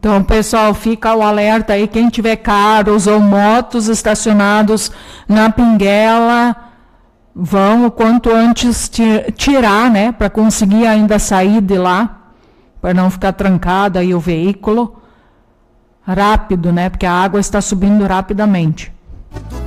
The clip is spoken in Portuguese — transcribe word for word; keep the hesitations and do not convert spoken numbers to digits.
Então, pessoal, fica o alerta aí, quem tiver carros ou motos estacionados na Pinguela, vão o quanto antes tirar, né, para conseguir ainda sair de lá, para não ficar trancado aí o veículo. Rápido, né, porque a água está subindo rapidamente.